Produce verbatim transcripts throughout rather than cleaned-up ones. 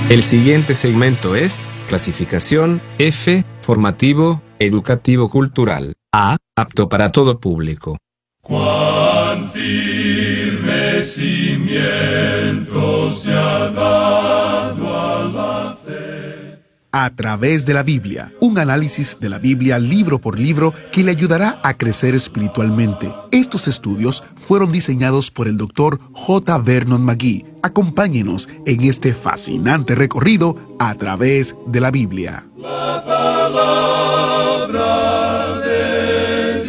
El siguiente segmento es clasificación F, formativo, educativo cultural. A, apto para todo público. Cuán firme cimiento se ha dado a la fe. A través de la Biblia, un análisis de la Biblia libro por libro que le ayudará a crecer espiritualmente. Estos estudios fueron diseñados por el doctor J. Vernon McGee. Acompáñenos en este fascinante recorrido a través de la Biblia. La palabra de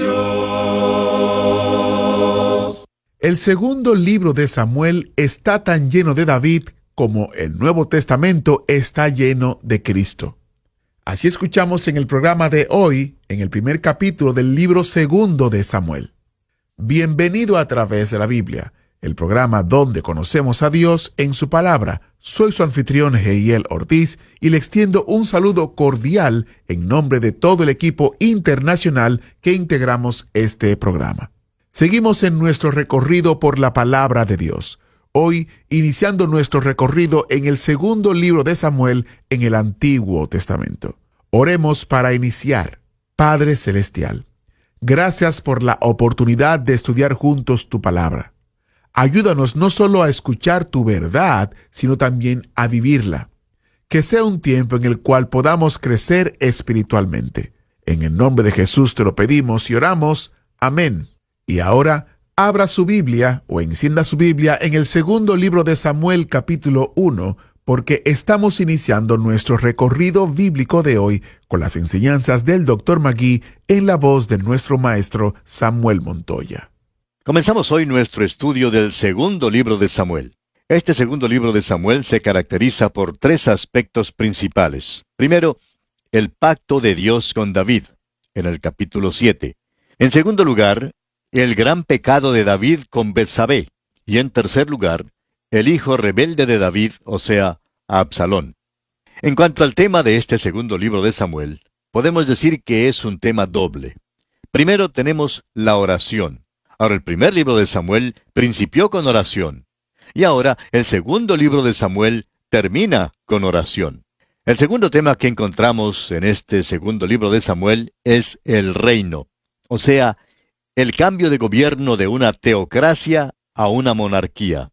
Dios. El segundo libro de Samuel está tan lleno de David como el Nuevo Testamento está lleno de Cristo. Así escuchamos en el programa de hoy, en el primer capítulo del libro segundo de Samuel. Bienvenido a través de la Biblia, el programa donde conocemos a Dios en su palabra. Soy su anfitrión Heiel Ortiz y le extiendo un saludo cordial en nombre de todo el equipo internacional que integramos este programa. Seguimos en nuestro recorrido por la palabra de Dios. Hoy, iniciando nuestro recorrido en el segundo libro de Samuel en el Antiguo Testamento. Oremos para iniciar. Padre Celestial, gracias por la oportunidad de estudiar juntos tu palabra. Ayúdanos no solo a escuchar tu verdad, sino también a vivirla. Que sea un tiempo en el cual podamos crecer espiritualmente. En el nombre de Jesús te lo pedimos y oramos. Amén. Y ahora, abra su Biblia o encienda su Biblia en el segundo libro de Samuel capítulo uno, porque estamos iniciando nuestro recorrido bíblico de hoy con las enseñanzas del doctor McGee en la voz de nuestro maestro Samuel Montoya. Comenzamos hoy nuestro estudio del segundo libro de Samuel. Este segundo libro de Samuel se caracteriza por tres aspectos principales. Primero, el pacto de Dios con David, en el capítulo siete. En segundo lugar, el gran pecado de David con Betsabé. Y en tercer lugar, el hijo rebelde de David, o sea, Absalón. En cuanto al tema de este segundo libro de Samuel, podemos decir que es un tema doble. Primero tenemos la oración. Ahora, el primer libro de Samuel principió con oración. Y ahora, el segundo libro de Samuel termina con oración. El segundo tema que encontramos en este segundo libro de Samuel es el reino. O sea, el cambio de gobierno de una teocracia a una monarquía.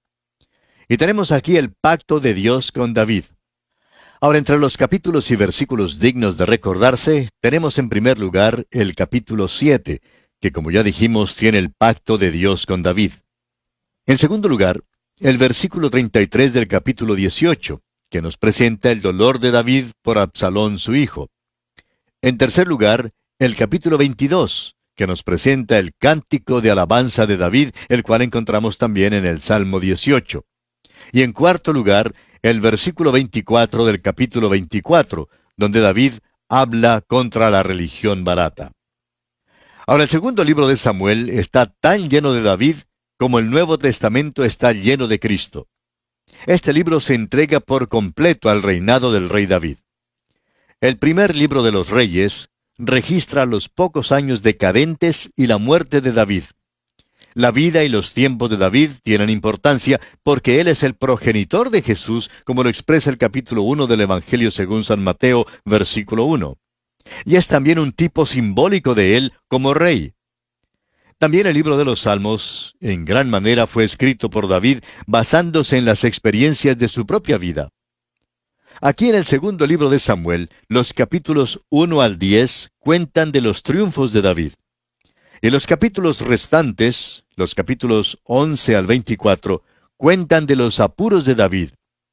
Y tenemos aquí el pacto de Dios con David. Ahora, entre los capítulos y versículos dignos de recordarse, tenemos en primer lugar el capítulo siete, que como ya dijimos, tiene el pacto de Dios con David. En segundo lugar, el versículo treinta y tres del capítulo dieciocho, que nos presenta el dolor de David por Absalón su hijo. En tercer lugar, el capítulo veintidós, que nos presenta el cántico de alabanza de David, el cual encontramos también en el Salmo dieciocho. Y en cuarto lugar, el versículo veinticuatro del capítulo veinticuatro, donde David habla contra la religión barata. Ahora, el segundo libro de Samuel está tan lleno de David como el Nuevo Testamento está lleno de Cristo. Este libro se entrega por completo al reinado del rey David. El primer libro de los Reyes registra los pocos años decadentes y la muerte de David. La vida y los tiempos de David tienen importancia porque él es el progenitor de Jesús, como lo expresa el capítulo uno del Evangelio según San Mateo, versículo uno. Y es también un tipo simbólico de él como rey. También el libro de los Salmos, en gran manera, fue escrito por David basándose en las experiencias de su propia vida. Aquí en el segundo libro de Samuel, los capítulos uno al diez cuentan de los triunfos de David. Y los capítulos restantes, los capítulos once al veinticuatro, cuentan de los apuros de David.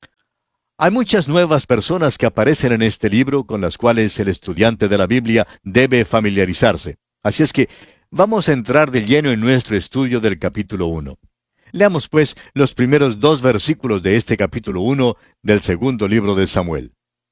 Hay muchas nuevas personas que aparecen en este libro con las cuales el estudiante de la Biblia debe familiarizarse. Así es que vamos a entrar de lleno en nuestro estudio del capítulo uno. Leamos pues los primeros dos versículos de este capítulo uno del segundo libro de Samuel.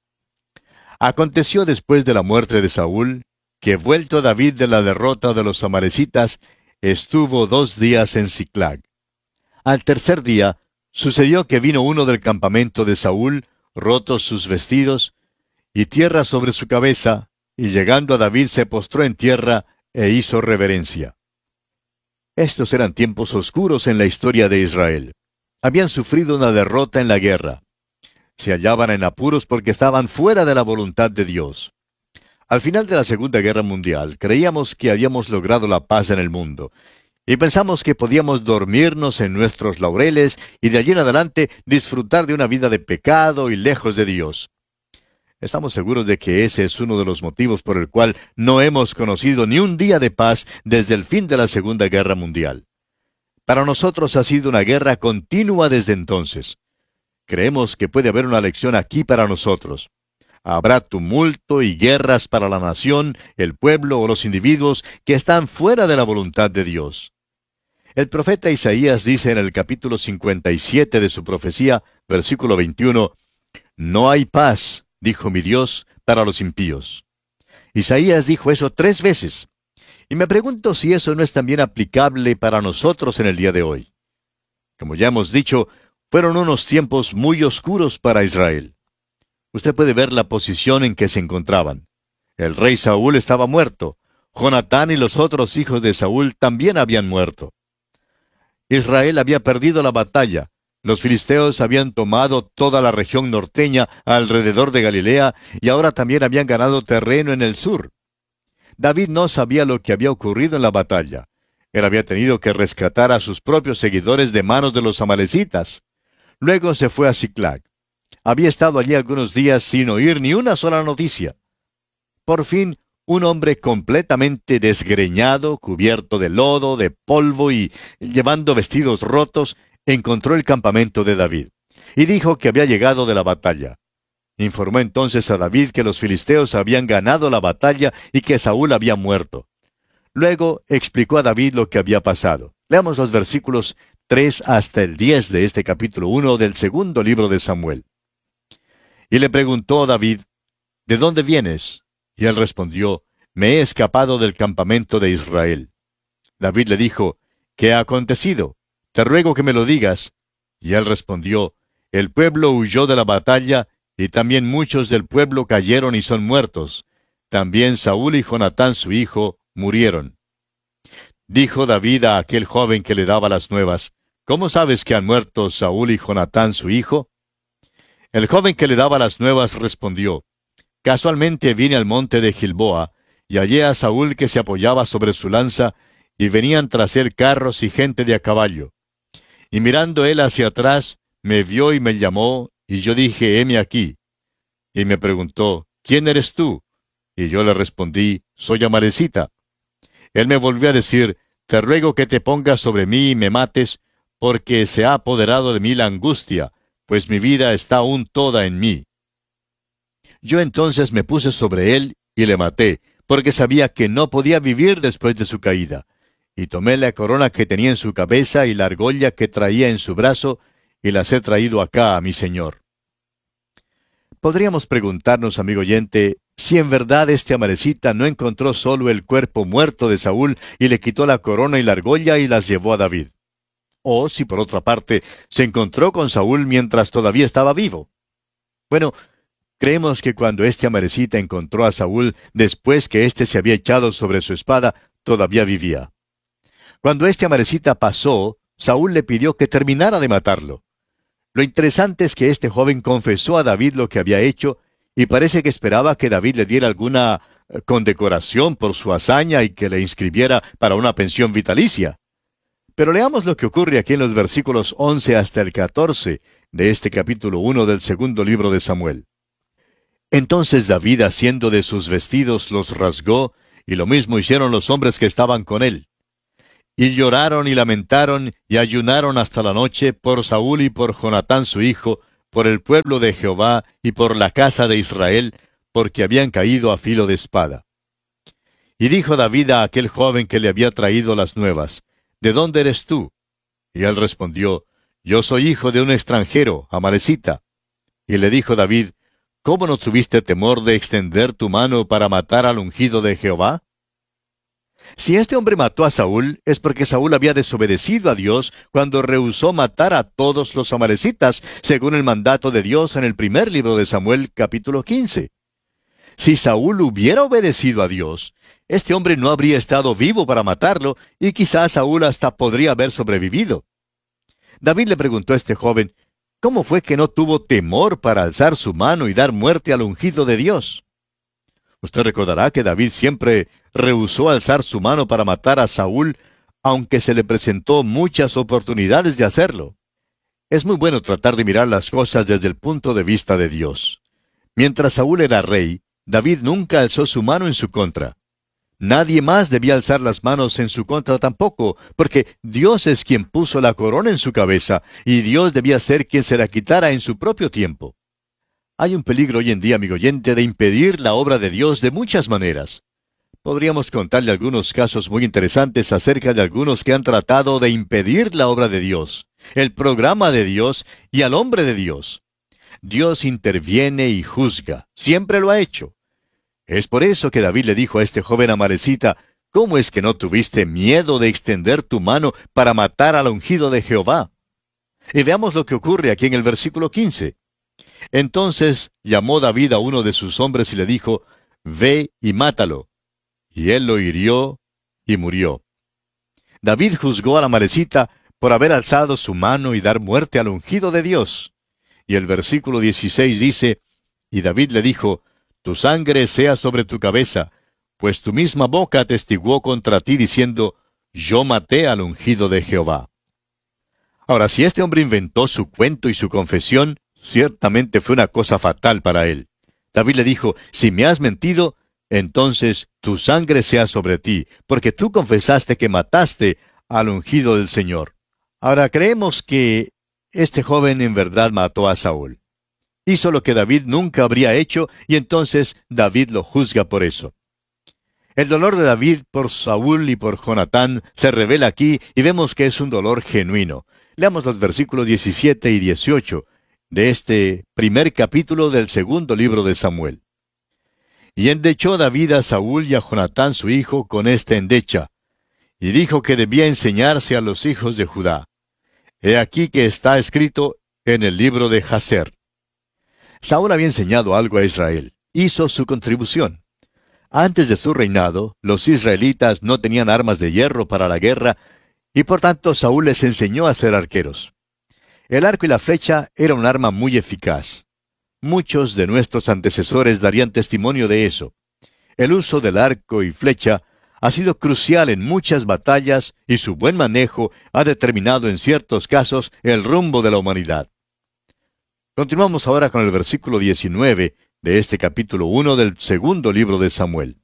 Aconteció después de la muerte de Saúl, que vuelto David de la derrota de los amalecitas, estuvo dos días en Siclag. Al tercer día, sucedió que vino uno del campamento de Saúl, rotos sus vestidos, y tierra sobre su cabeza, y llegando a David se postró en tierra, e hizo reverencia. Estos eran tiempos oscuros en la historia de Israel. Habían sufrido una derrota en la guerra. Se hallaban en apuros porque estaban fuera de la voluntad de Dios. Al final de la Segunda Guerra Mundial, creíamos que habíamos logrado la paz en el mundo, y pensamos que podíamos dormirnos en nuestros laureles y de allí en adelante disfrutar de una vida de pecado y lejos de Dios. Estamos seguros de que ese es uno de los motivos por el cual no hemos conocido ni un día de paz desde el fin de la Segunda Guerra Mundial. Para nosotros ha sido una guerra continua desde entonces. Creemos que puede haber una lección aquí para nosotros. Habrá tumulto y guerras para la nación, el pueblo o los individuos que están fuera de la voluntad de Dios. El profeta Isaías dice en el capítulo cincuenta y siete de su profecía, versículo veintiuno, «No hay paz, dijo mi Dios, para los impíos». Isaías dijo eso tres veces. Y me pregunto si eso no es también aplicable para nosotros en el día de hoy. Como ya hemos dicho, fueron unos tiempos muy oscuros para Israel. Usted puede ver la posición en que se encontraban. El rey Saúl estaba muerto. Jonatán y los otros hijos de Saúl también habían muerto. Israel había perdido la batalla. Los filisteos habían tomado toda la región norteña alrededor de Galilea y ahora también habían ganado terreno en el sur. David no sabía lo que había ocurrido en la batalla. Él había tenido que rescatar a sus propios seguidores de manos de los amalecitas. Luego se fue a Siclag. Había estado allí algunos días sin oír ni una sola noticia. Por fin, un hombre completamente desgreñado, cubierto de lodo, de polvo y llevando vestidos rotos, encontró el campamento de David, y dijo que había llegado de la batalla. Informó entonces a David que los filisteos habían ganado la batalla y que Saúl había muerto. Luego explicó a David lo que había pasado. Leamos los versículos tres hasta el diez de este capítulo uno del segundo libro de Samuel. Y le preguntó David, ¿de dónde vienes? Y él respondió, me he escapado del campamento de Israel. David le dijo, ¿qué ha acontecido? Te ruego que me lo digas. Y él respondió, el pueblo huyó de la batalla, y también muchos del pueblo cayeron y son muertos. También Saúl y Jonatán su hijo murieron. Dijo David a aquel joven que le daba las nuevas, ¿cómo sabes que han muerto Saúl y Jonatán su hijo? El joven que le daba las nuevas respondió, casualmente vine al monte de Gilboa, y hallé a Saúl que se apoyaba sobre su lanza, y venían tras él carros y gente de a caballo. Y mirando él hacia atrás, me vio y me llamó, y yo dije, heme aquí. Y me preguntó, ¿quién eres tú? Y yo le respondí, soy amalecita. Él me volvió a decir, te ruego que te pongas sobre mí y me mates, porque se ha apoderado de mí la angustia, pues mi vida está aún toda en mí. Yo entonces me puse sobre él y le maté, porque sabía que no podía vivir después de su caída. Y tomé la corona que tenía en su cabeza y la argolla que traía en su brazo, y las he traído acá a mi señor. Podríamos preguntarnos, amigo oyente, si en verdad este amalecita no encontró solo el cuerpo muerto de Saúl y le quitó la corona y la argolla y las llevó a David. O si por otra parte se encontró con Saúl mientras todavía estaba vivo. Bueno, creemos que cuando este amalecita encontró a Saúl después que éste se había echado sobre su espada, todavía vivía. Cuando este amalecita pasó, Saúl le pidió que terminara de matarlo. Lo interesante es que este joven confesó a David lo que había hecho, y parece que esperaba que David le diera alguna condecoración por su hazaña y que le inscribiera para una pensión vitalicia. Pero leamos lo que ocurre aquí en los versículos once hasta el catorce de este capítulo uno del segundo libro de Samuel. Entonces David, haciendo de sus vestidos, los rasgó, y lo mismo hicieron los hombres que estaban con él. Y lloraron y lamentaron y ayunaron hasta la noche por Saúl y por Jonatán su hijo, por el pueblo de Jehová y por la casa de Israel, porque habían caído a filo de espada. Y dijo David a aquel joven que le había traído las nuevas, ¿de dónde eres tú? Y él respondió, yo soy hijo de un extranjero, amalecita. Y le dijo David, ¿cómo no tuviste temor de extender tu mano para matar al ungido de Jehová? Si este hombre mató a Saúl, es porque Saúl había desobedecido a Dios cuando rehusó matar a todos los amalecitas, según el mandato de Dios en el primer libro de Samuel, capítulo quince. Si Saúl hubiera obedecido a Dios, este hombre no habría estado vivo para matarlo, y quizás Saúl hasta podría haber sobrevivido. David le preguntó a este joven, ¿Cómo fue que no tuvo temor para alzar su mano y dar muerte al ungido de Dios? Usted recordará que David siempre rehusó alzar su mano para matar a Saúl, aunque se le presentó muchas oportunidades de hacerlo. Es muy bueno tratar de mirar las cosas desde el punto de vista de Dios. Mientras Saúl era rey, David nunca alzó su mano en su contra. Nadie más debía alzar las manos en su contra tampoco, porque Dios es quien puso la corona en su cabeza, y Dios debía ser quien se la quitara en su propio tiempo. Hay un peligro hoy en día, amigo oyente, de impedir la obra de Dios de muchas maneras. Podríamos contarle algunos casos muy interesantes acerca de algunos que han tratado de impedir la obra de Dios, el programa de Dios y al hombre de Dios. Dios interviene y juzga, siempre lo ha hecho. Es por eso que David le dijo a este joven amalecita, ¿cómo es que no tuviste miedo de extender tu mano para matar al ungido de Jehová? Y veamos lo que ocurre aquí en el versículo quince. Entonces llamó David a uno de sus hombres y le dijo, ve y mátalo. Y él lo hirió y murió. David juzgó a la amalecita por haber alzado su mano y dar muerte al ungido de Dios. Y el versículo dieciséis dice, y David le dijo, tu sangre sea sobre tu cabeza, pues tu misma boca atestiguó contra ti diciendo, yo maté al ungido de Jehová. Ahora, si este hombre inventó su cuento y su confesión, ciertamente fue una cosa fatal para él. David le dijo, si me has mentido, entonces tu sangre sea sobre ti, porque tú confesaste que mataste al ungido del Señor. Ahora, creemos que este joven en verdad mató a Saúl. Hizo lo que David nunca habría hecho, y entonces David lo juzga por eso. El dolor de David por Saúl y por Jonatán se revela aquí, y vemos que es un dolor genuino. Leamos los versículos diecisiete y dieciocho de este primer capítulo del segundo libro de Samuel. Y endechó David a Saúl y a Jonatán su hijo con esta endecha, y dijo que debía enseñarse a los hijos de Judá. He aquí que está escrito en el libro de Jaser. Saúl había enseñado algo a Israel, hizo su contribución. Antes de su reinado, los israelitas no tenían armas de hierro para la guerra, y por tanto Saúl les enseñó a ser arqueros. El arco y la flecha era un arma muy eficaz. Muchos de nuestros antecesores darían testimonio de eso. El uso del arco y flecha ha sido crucial en muchas batallas y su buen manejo ha determinado en ciertos casos el rumbo de la humanidad. Continuamos ahora con el versículo diecinueve de este capítulo uno del segundo libro de Samuel.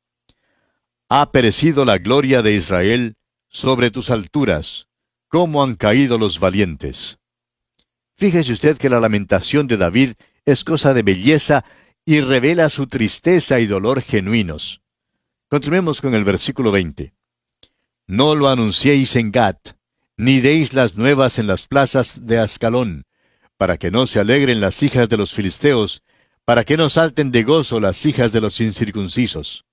Ha perecido la gloria de Israel sobre tus alturas, cómo han caído los valientes. Fíjese usted que la lamentación de David es cosa de belleza y revela su tristeza y dolor genuinos. Continuemos con el versículo veinte. No lo anunciéis en Gat, ni deis las nuevas en las plazas de Ascalón, para que no se alegren las hijas de los filisteos, para que no salten de gozo las hijas de los incircuncisos.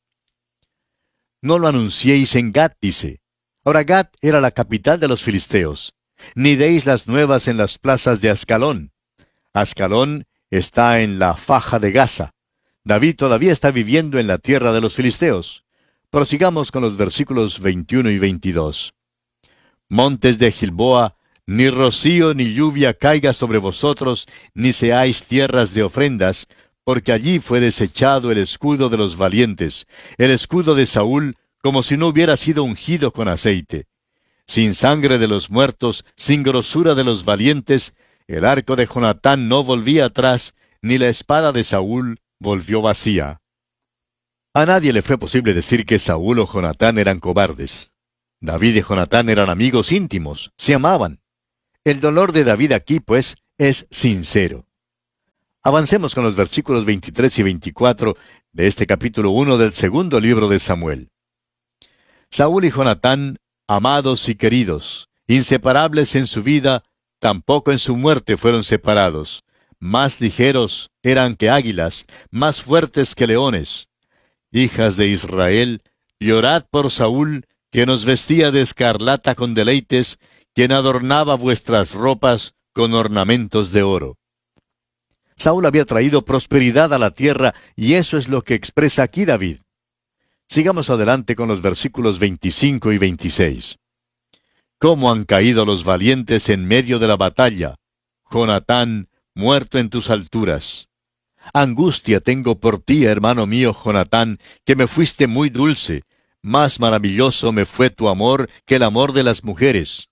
No lo anunciéis en Gat, dice. Ahora Gat era la capital de los filisteos. Ni deis las nuevas en las plazas de Ascalón. Ascalón está en la faja de Gaza. David todavía está viviendo en la tierra de los filisteos. Prosigamos con los versículos veintiuno y veintidós. Montes de Gilboa, ni rocío ni lluvia caiga sobre vosotros, ni seáis tierras de ofrendas, porque allí fue desechado el escudo de los valientes, el escudo de Saúl, como si no hubiera sido ungido con aceite. Sin sangre de los muertos, sin grosura de los valientes, el arco de Jonatán no volvía atrás, ni la espada de Saúl volvió vacía. A nadie le fue posible decir que Saúl o Jonatán eran cobardes. David y Jonatán eran amigos íntimos, se amaban. El dolor de David aquí, pues, es sincero. Avancemos con los versículos veintitrés y veinticuatro de este capítulo uno del segundo libro de Samuel. Saúl y Jonatán, amados y queridos, inseparables en su vida, tampoco en su muerte fueron separados. Más ligeros eran que águilas, más fuertes que leones. Hijas de Israel, llorad por Saúl, que nos vestía de escarlata con deleites, quien adornaba vuestras ropas con ornamentos de oro. Saúl había traído prosperidad a la tierra, y eso es lo que expresa aquí David. Sigamos adelante con los versículos veinticinco y veintiséis. ¿Cómo han caído los valientes en medio de la batalla? Jonatán, muerto en tus alturas. Angustia tengo por ti, hermano mío Jonatán, que me fuiste muy dulce. Más maravilloso me fue tu amor que el amor de las mujeres.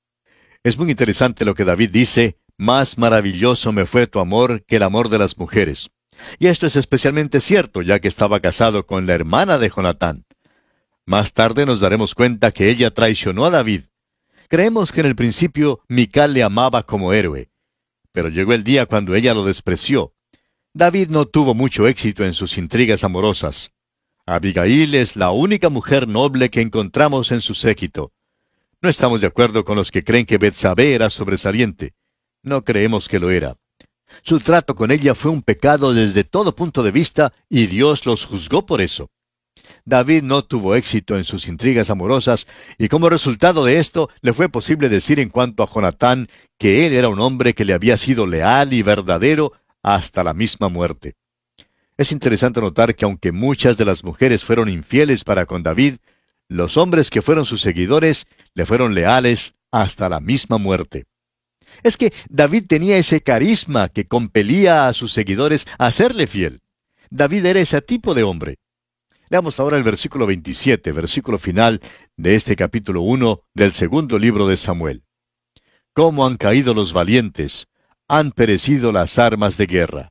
Es muy interesante lo que David dice, más maravilloso me fue tu amor que el amor de las mujeres. Y esto es especialmente cierto, ya que estaba casado con la hermana de Jonatán. Más tarde nos daremos cuenta que ella traicionó a David. Creemos que en el principio Mical le amaba como héroe, pero llegó el día cuando ella lo despreció. David no tuvo mucho éxito en sus intrigas amorosas. Abigail es la única mujer noble que encontramos en su séquito. No estamos de acuerdo con los que creen que Betsabé era sobresaliente. No creemos que lo era. Su trato con ella fue un pecado desde todo punto de vista y Dios los juzgó por eso. David no tuvo éxito en sus intrigas amorosas y como resultado de esto le fue posible decir en cuanto a Jonatán que él era un hombre que le había sido leal y verdadero hasta la misma muerte. Es interesante notar que aunque muchas de las mujeres fueron infieles para con David, los hombres que fueron sus seguidores le fueron leales hasta la misma muerte. Es que David tenía ese carisma que compelía a sus seguidores a serle fiel. David era ese tipo de hombre. Leamos ahora el versículo veintisiete, versículo final de este capítulo uno del segundo libro de Samuel. ¿Cómo han caído los valientes? Han perecido las armas de guerra.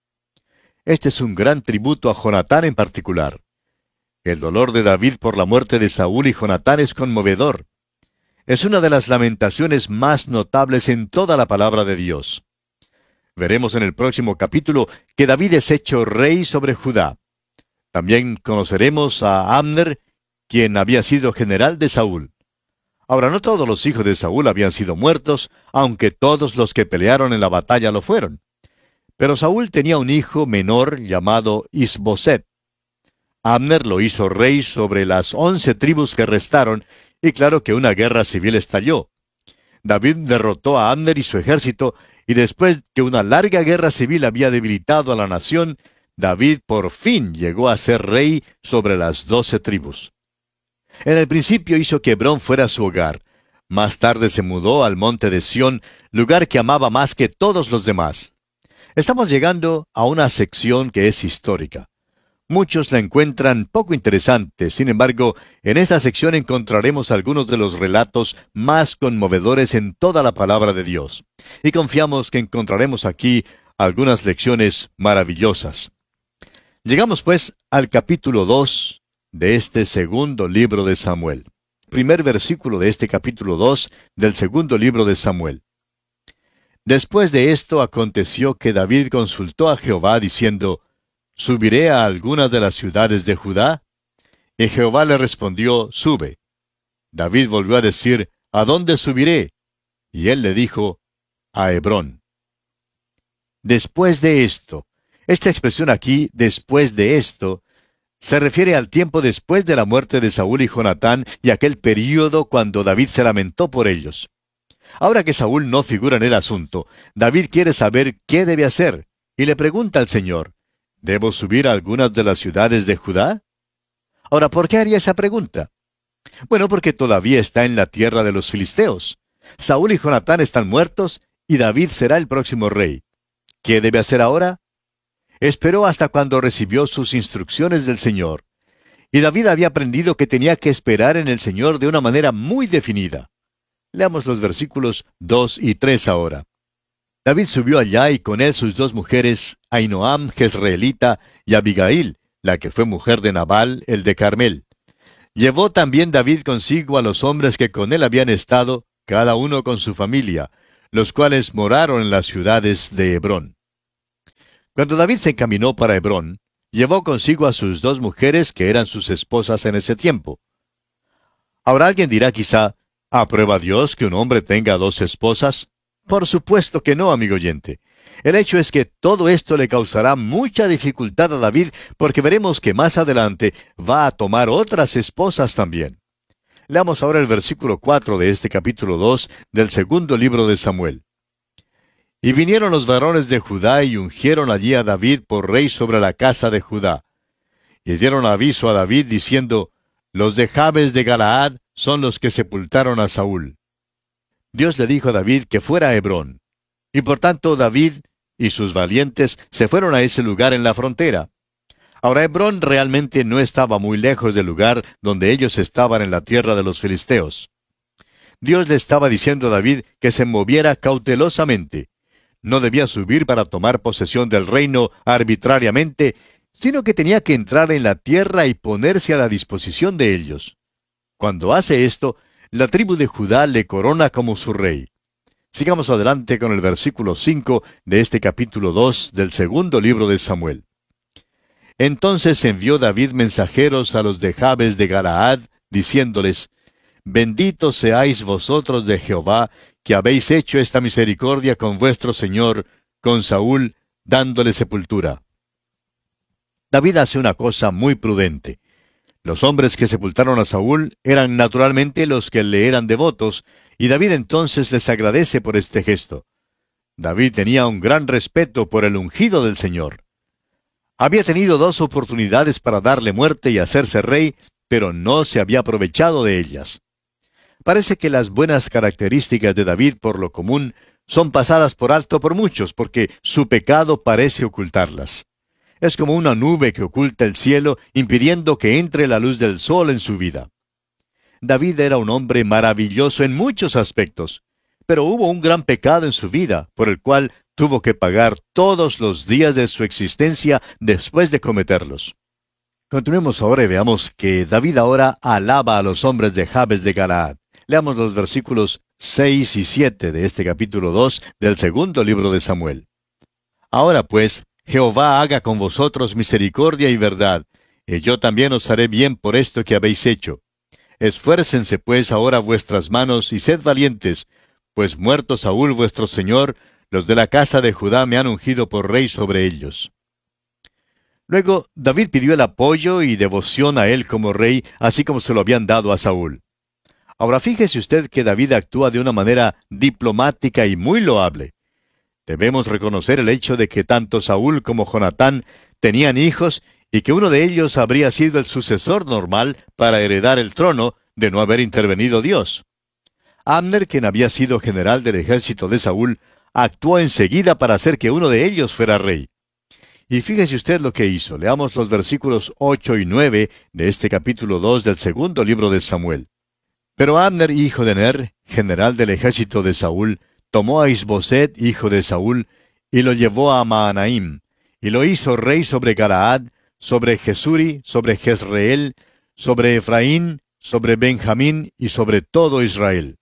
Este es un gran tributo a Jonatán en particular. El dolor de David por la muerte de Saúl y Jonatán es conmovedor. Es una de las lamentaciones más notables en toda la palabra de Dios. Veremos en el próximo capítulo que David es hecho rey sobre Judá. También conoceremos a Abner, quien había sido general de Saúl. Ahora, no todos los hijos de Saúl habían sido muertos, aunque todos los que pelearon en la batalla lo fueron. Pero Saúl tenía un hijo menor llamado Isboset. Abner lo hizo rey sobre las once tribus que restaron, y claro que una guerra civil estalló. David derrotó a Abner y su ejército, y después que una larga guerra civil había debilitado a la nación, David por fin llegó a ser rey sobre las doce tribus. En el principio hizo que Hebrón fuera su hogar. Más tarde se mudó al monte de Sión, lugar que amaba más que todos los demás. Estamos llegando a una sección que es histórica. Muchos la encuentran poco interesante, sin embargo, en esta sección encontraremos algunos de los relatos más conmovedores en toda la palabra de Dios. Y confiamos que encontraremos aquí algunas lecciones maravillosas. Llegamos pues al capítulo dos de este segundo libro de Samuel. Primer versículo de este capítulo dos del segundo libro de Samuel. Después de esto aconteció que David consultó a Jehová diciendo, ¿subiré a alguna de las ciudades de Judá? Y Jehová le respondió, sube. David volvió a decir, ¿a dónde subiré? Y él le dijo, a Hebrón. Después de esto. Esta expresión aquí, después de esto, se refiere al tiempo después de la muerte de Saúl y Jonatán y aquel período cuando David se lamentó por ellos. Ahora que Saúl no figura en el asunto, David quiere saber qué debe hacer, y le pregunta al Señor, ¿debo subir a algunas de las ciudades de Judá? Ahora, ¿por qué haría esa pregunta? Bueno, porque todavía está en la tierra de los filisteos. Saúl y Jonatán están muertos, y David será el próximo rey. ¿Qué debe hacer ahora? Esperó hasta cuando recibió sus instrucciones del Señor. Y David había aprendido que tenía que esperar en el Señor de una manera muy definida. Leamos los versículos dos y tres ahora. David subió allá y con él sus dos mujeres, Ahinoam, jezreelita, y Abigail, la que fue mujer de Nabal, el de Carmel. Llevó también David consigo a los hombres que con él habían estado, cada uno con su familia, los cuales moraron en las ciudades de Hebrón. Cuando David se encaminó para Hebrón, llevó consigo a sus dos mujeres que eran sus esposas en ese tiempo. Ahora alguien dirá quizá, ¿aprueba Dios que un hombre tenga dos esposas? Por supuesto que no, amigo oyente. El hecho es que todo esto le causará mucha dificultad a David, porque veremos que más adelante va a tomar otras esposas también. Leamos ahora el versículo cuatro de este capítulo dos del segundo libro de Samuel. Y vinieron los varones de Judá y ungieron allí a David por rey sobre la casa de Judá. Y dieron aviso a David diciendo, los de Jabes de Galaad son los que sepultaron a Saúl. Dios le dijo a David que fuera a Hebrón. Y por tanto David y sus valientes se fueron a ese lugar en la frontera. Ahora Hebrón realmente no estaba muy lejos del lugar donde ellos estaban en la tierra de los filisteos. Dios le estaba diciendo a David que se moviera cautelosamente. No debía subir para tomar posesión del reino arbitrariamente, sino que tenía que entrar en la tierra y ponerse a la disposición de ellos. Cuando hace esto, la tribu de Judá le corona como su rey. Sigamos adelante con el versículo cinco de este capítulo dos del segundo libro de Samuel. Entonces envió David mensajeros a los de Jabes de Galaad, diciéndoles, Benditos seáis vosotros de Jehová, que habéis hecho esta misericordia con vuestro señor, con Saúl, dándole sepultura. David hace una cosa muy prudente. Los hombres que sepultaron a Saúl eran naturalmente los que le eran devotos, y David entonces les agradece por este gesto. David tenía un gran respeto por el ungido del Señor. Había tenido dos oportunidades para darle muerte y hacerse rey, pero no se había aprovechado de ellas. Parece que las buenas características de David por lo común son pasadas por alto por muchos, porque su pecado parece ocultarlas. Es como una nube que oculta el cielo, impidiendo que entre la luz del sol en su vida. David era un hombre maravilloso en muchos aspectos, pero hubo un gran pecado en su vida, por el cual tuvo que pagar todos los días de su existencia después de cometerlos. Continuemos ahora y veamos que David ahora alaba a los hombres de Jabes de Galaad. Leamos los versículos seis y siete de este capítulo dos del segundo libro de Samuel. Ahora pues, Jehová haga con vosotros misericordia y verdad, y yo también os haré bien por esto que habéis hecho. Esfuércense pues ahora vuestras manos y sed valientes, pues muerto Saúl vuestro señor, los de la casa de Judá me han ungido por rey sobre ellos. Luego, David pidió el apoyo y devoción a él como rey, así como se lo habían dado a Saúl. Ahora fíjese usted que David actúa de una manera diplomática y muy loable. Debemos reconocer el hecho de que tanto Saúl como Jonatán tenían hijos y que uno de ellos habría sido el sucesor normal para heredar el trono de no haber intervenido Dios. Abner, quien había sido general del ejército de Saúl, actuó enseguida para hacer que uno de ellos fuera rey. Y fíjese usted lo que hizo. Leamos los versículos ocho y nueve de este capítulo dos del segundo libro de Samuel. Pero Abner, hijo de Ner, general del ejército de Saúl, tomó a Isboset, hijo de Saúl, y lo llevó a Mahanaim, y lo hizo rey sobre Galaad, sobre Jesuri, sobre Jezreel, sobre Efraín, sobre Benjamín y sobre todo Israel.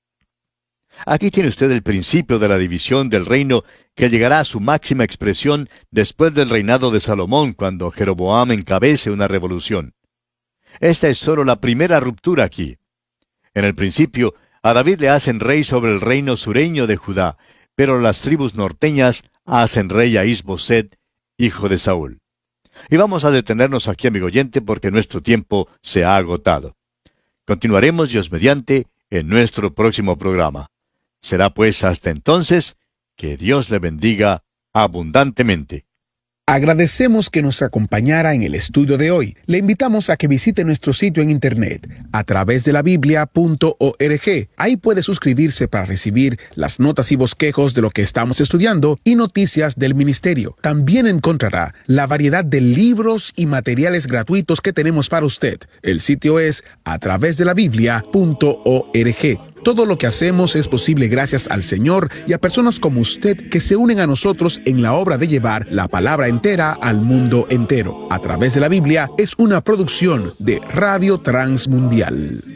Aquí tiene usted el principio de la división del reino que llegará a su máxima expresión después del reinado de Salomón, cuando Jeroboam encabece una revolución. Esta es solo la primera ruptura aquí. En el principio, a David le hacen rey sobre el reino sureño de Judá, pero las tribus norteñas hacen rey a Isboset, hijo de Saúl. Y vamos a detenernos aquí, amigo oyente, porque nuestro tiempo se ha agotado. Continuaremos, Dios mediante, en nuestro próximo programa. Será pues hasta entonces, que Dios le bendiga abundantemente. Agradecemos que nos acompañara en el estudio de hoy. Le invitamos a que visite nuestro sitio en internet a través de la biblia punto org. Ahí puede suscribirse para recibir las notas y bosquejos de lo que estamos estudiando y noticias del ministerio. También encontrará la variedad de libros y materiales gratuitos que tenemos para usted. El sitio es a través de la biblia punto org. Todo lo que hacemos es posible gracias al Señor y a personas como usted que se unen a nosotros en la obra de llevar la palabra entera al mundo entero. A través de la Biblia es una producción de Radio Transmundial.